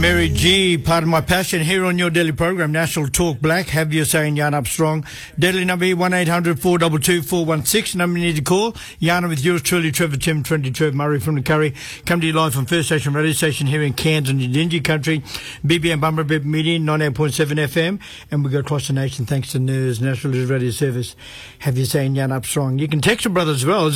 Mary G, part of my passion here on your daily program, National Talk Black. Have your say and yarn up strong. Daily number 1-800-422-416. Number you need to call. Yarn with yours truly, Trevor Tim, 20 Trevor Murray from the Curry. Come to you live from First Station Radio Station here in Cairns in Dingy Country. BBM Bumblebee Media, 98.7 FM. And we go across the nation thanks to NERS, National News Radio Service. Have your say and yarn up strong. You can text your brothers as well,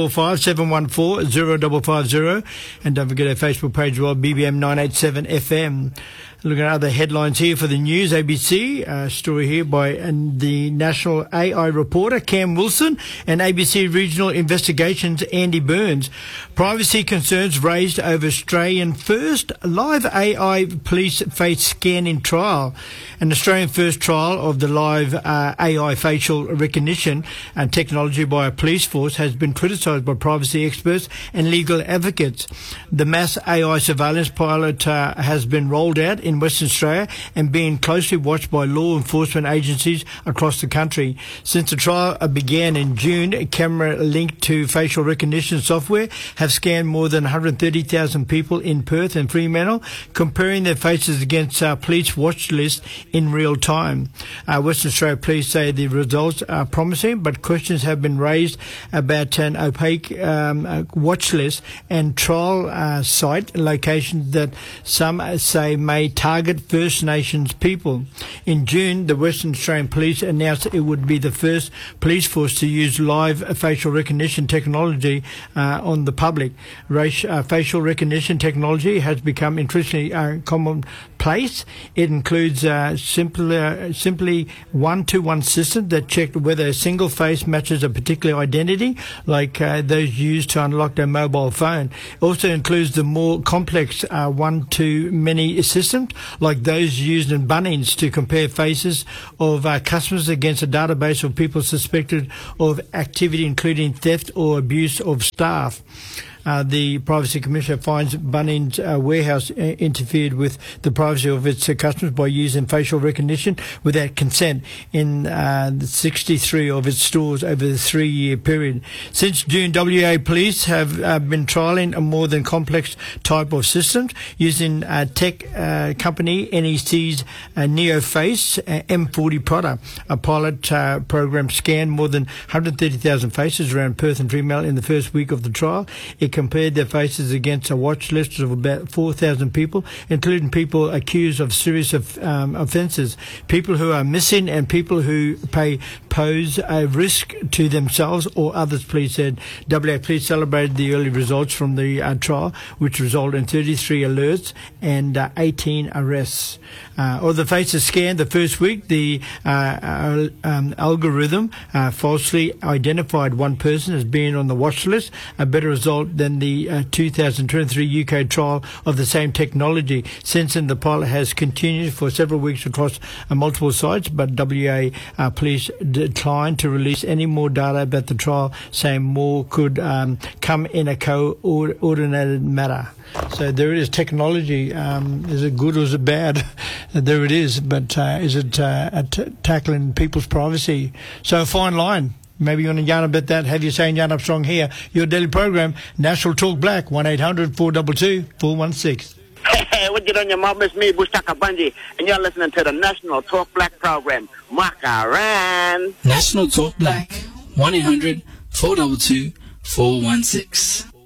045-714-0550. And don't forget our Facebook page as well, BBM 987 FM. Looking at other headlines here for the news, ABC, story here by the National AI reporter, Cam Wilson, and ABC Regional Investigations, Andy Burns. Privacy concerns raised over Australian first live AI police face scanning trial. An Australian first trial of the live AI facial recognition and technology by a police force has been criticised by privacy experts and legal advocates. The mass AI surveillance pilot has been rolled out in Western Australia and being closely watched by law enforcement agencies across the country. Since the trial began in June, camera linked to facial recognition software have scanned more than 130,000 people in Perth and Fremantle, comparing their faces against police watch lists in real time. Western Australia Police say the results are promising, but questions have been raised about an opaque watch list and trial site locations that some say may target First Nations people. In June, the Western Australian Police announced it would be the first police force to use live facial recognition technology on the public. Facial recognition technology has become increasingly commonplace. It includes simply one-to-one system that check whether a single face matches a particular identity, like those used to unlock their mobile phone. It also includes the more complex one-to-many systems, like those used in Bunnings to compare faces of customers against a database of people suspected of activity including theft or abuse of staff. The Privacy Commissioner finds Bunnings Warehouse interfered with the privacy of its customers by using facial recognition without consent in 63 of its stores over the 3-year period. Since June, WA Police have been trialling a more than complex type of systems using tech company NEC's NeoFace M40 product. A pilot program scanned more than 130,000 faces around Perth and Fremantle in the first week of the trial. It compared their faces against a watch list of about 4,000 people, including people accused of serious offences, people who are missing and people who pose a risk to themselves or others, police said. WA Police celebrated the early results from the trial, which resulted in 33 alerts and 18 arrests. Of the faces scanned the first week, the algorithm falsely identified one person as being on the watch list, a better result than the 2023 UK trial of the same technology. Since then, the pilot has continued for several weeks across multiple sites, but WA Police declined to release any more data about the trial, saying more could come in a coordinated manner. So there it is, technology. Is it good or is it bad? There it is, but is it tackling people's privacy? So a fine line. Maybe you want to yarn about that. Have you saying yarn up strong here? Your daily program, National Talk Black, 1-800-422-416. Hey, what you doing, your mom? It's me, Bushaka Bunji, and you're listening to the National Talk Black program. Makaran. National Talk Black, 1-800-422-416.